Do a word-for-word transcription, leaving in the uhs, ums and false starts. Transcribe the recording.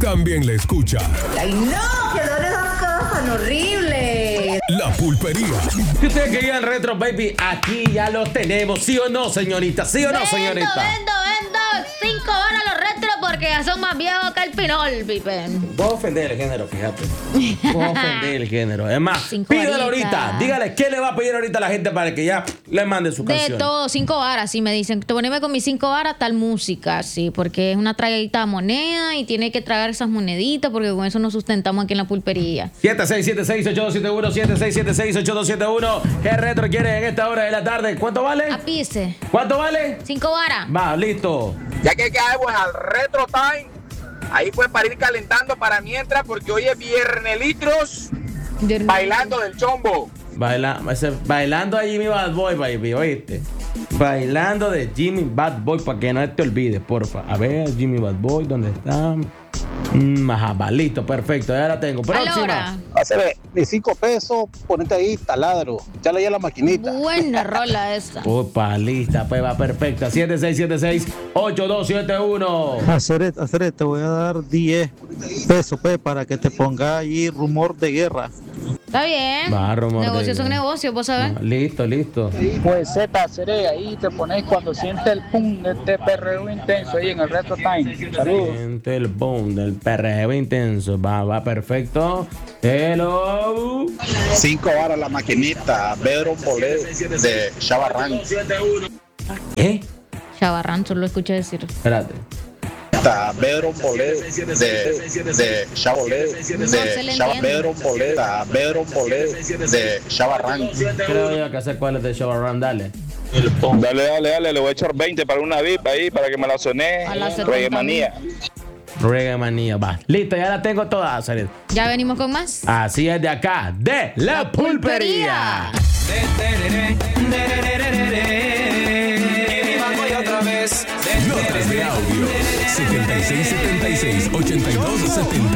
también la escucha. ¡Ay, no! ¡Que son esas cosas tan horribles! La Pulpería. Si ustedes querían retro, baby, aquí ya los tenemos. ¿Sí o no, señorita? ¿Sí o no, señorita? Vendo, vendo, vendo. Cinco horas los retro porque ya son más viejos que el pinol, Pipen. Voy a ofender el género, fíjate. Voy a ofender el género. Es más, Cinco pídelo horitas. ahorita. Dígale qué le va a pedir ahorita a la gente para que ya le mande su De canción. todo, cinco varas, sí me dicen. Te poneme con mis cinco varas tal música, sí, porque es una tragadita de moneda y tiene que tragar esas moneditas porque con eso nos sustentamos aquí en la pulpería. siete seis siete seis, ocho dos siete uno, siete seis siete seis, ocho dos siete uno. ¿Qué retro quiere en esta hora de la tarde? ¿Cuánto vale? A pise. ¿Cuánto vale? Cinco varas. Va, listo. Ya que caemos al Retro Time, ahí fue para ir calentando para mientras, porque hoy es viernes litros, bailando del chombo. Baila, ese- bailando a Jimmy Bad Boy, baby, ¿oíste? Bailando de Jimmy Bad Boy, para que no te olvides, porfa. A ver, Jimmy Bad Boy, ¿dónde está? Mm, ajá, va, listo, perfecto, ya la tengo. Próxima. Alora. Hacer de cinco pesos, ponete ahí taladro, ya le a la maquinita. Buena rola esa. Opa, lista, pues va perfecta. siete seis siete seis, ocho dos siete uno. Hacer, hacer, te voy a dar diez pesos, pe, para que te ponga ahí rumor de guerra. Está bien. Va, rumor de Negocios son guerra. negocios, vos sabés. Listo, listo. Pues Z, seré ahí te ponéis cuando siente el pum de este perreo intenso ahí en el Retro Time. Saludos. Siente el boom del perreo intenso. Va, va, perfecto. Hello. Cinco varas la maquinita, Pedro Bolé de Chavarrán. ¿Eh? Chavarrán, solo escuché decir. Espérate. Pedro Bolé de, de Chabolé, se de le Chava- entiende. Pedro Bolé, Pedro Bolé de Chavarrán. Creo yo que hacer cuál es de Show Dale. Dale, dale, dale, le voy a echar veinte para una V I P ahí para que me la soné. A la setenta Reggae manía. Reggae manía, va. Listo, ya la tengo toda, Sarit. Ya venimos con más. Así es de acá, de La Pulpería. Notas de audio. setenta y seis setenta y seis, ochenta y dos setenta.